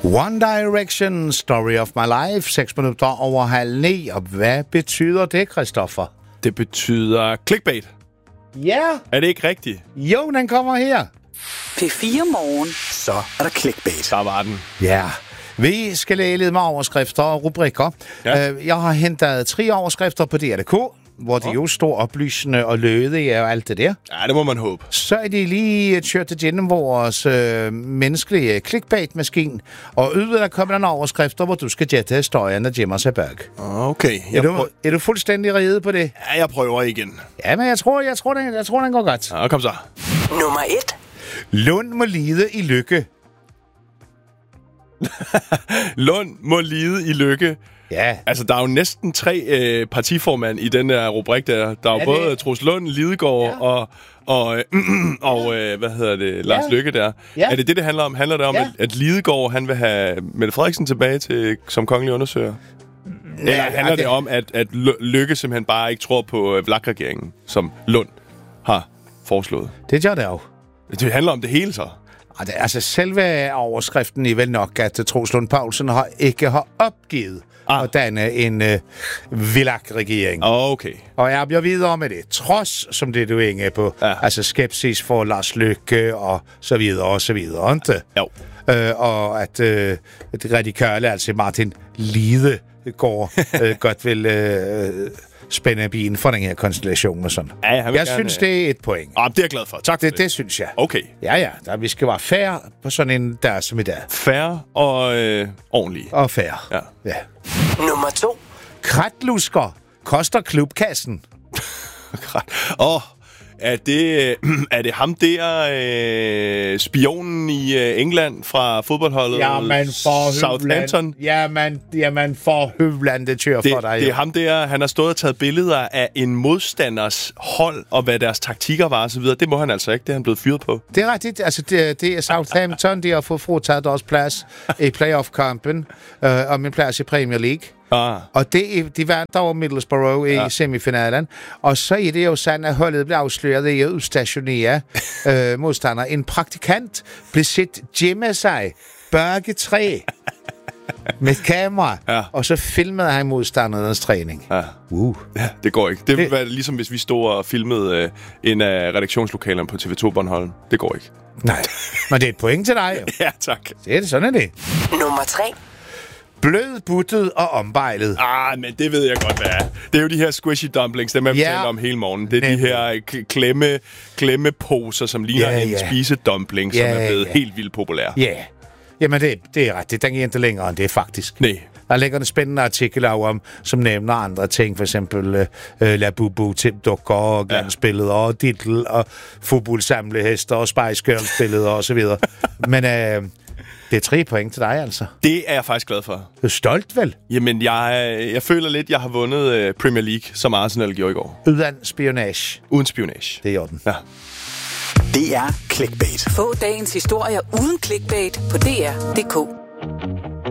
One Direction, Story of My Life, 8:06. Og hvad betyder det, Christoffer? Det betyder clickbait. Ja. Er det ikke rigtigt? Jo, den kommer her. P4 Morgen. Så er der clickbait. Der var den. Ja. Vi skal læse lidt med overskrifter og rubrikker. Ja. Jeg har hentet 3 overskrifter på DR.dk, hvor de jo står oplysende og lødige og alt det der. Ja, det må man håbe. Så er de lige kørt igennem vores menneskelige clickbait-maskine, og yderligere kommer der nogle overskrifter, hvor du skal gætte historien, der gemmer sig bag. Okay. Er du fuldstændig rede på det? Ja, jeg prøver igen. Ja, men jeg tror, den går godt. Ja, kom så. Nummer 1. Lund må lide i lykke. Lund må lide i lykke. Ja. Altså, der er jo næsten 3 partiformand i den der rubrik der. Der er jo både Troels Lund, Lidegaard og Lars Løkke der. Ja. Er det handler om? Handler det om, at Lidegaard, han vil have Mette Frederiksen tilbage som kongelig undersøger? Eller handler det om, at Løkke simpelthen bare ikke tror på VLAK-regeringen, som Lund har foreslået? Det gør det jo. Det handler om det hele så. Altså, selve overskriften er vel nok, at Troels Lund Poulsen ikke har opgivet at danne en VLAK-regering. Okay. Og jeg bliver videre med det. Trods, som det du er inde på, altså skepsis for Lars Løkke og så videre og så videre, ikke? Jo. Og at det radikale, altså Martin Lidegaard, godt vil spænde bilen for den her konstellation og sådan. Ja, jeg synes, det er 1 point. Det er jeg glad for. Tak for det. Det synes jeg. Okay. Ja. Vi skal være fair på sådan en dag som i dag. Fair og ordentlig. Og fair. Ja. Nummer 2. Kratlusker koster klubkassen. Er det ham der, spionen i England fra fodboldholdet Southampton? Jamen for Høvland, det kører for dig. Det er ham der, han har stået og taget billeder af en modstanders hold, og hvad deres taktikker var og så videre. Det må han altså ikke, det er han blevet fyret på. Det er rigtigt, altså det er Southampton, de har fået frataget deres plads i playoff-kampen, og min plads i Premier League. Og de vandt over Middlesbrough i semifinalen. Og så er det jo sådan, at holdet blev afsløret i at udstationere modstander. En praktikant blev set gemme sig bag et træ med et kamera, og så filmede han modstandernes træning. Ja, det går ikke. Det vil være ligesom hvis vi stod og filmede en af redaktionslokalerne på TV2 Bornholm. Det går ikke. Nej, men det er et point til dig. Ja, tak. Det er det, sådan er det. Nummer 3. Blød, buttet og ombejlet. Men det ved jeg godt, hvad er. Det er jo de her squishy dumplings, dem jeg taler om hele morgen. Det er de her klemmeposer, som ligner en spisedumpling, som er blevet helt vildt populære. Ja, jamen det er ret. Den er ikke længere end det, faktisk. Nej. Der ligger en spændende artikel om, som nævner andre ting, for eksempel Labubu, Tim-dukker og glansbilleder og Diddle og fodboldsamlehester og Spice Girls-billeder og så videre. Men det er 3 point til dig, altså. Det er jeg faktisk glad for. Du er stolt, vel? Jamen, jeg føler lidt, jeg har vundet Premier League, som Arsenal gjorde i går. Uden spionage. Uden spionage. Det er i orden. Ja. Det er clickbait. Få dagens historier uden clickbait på dr.dk.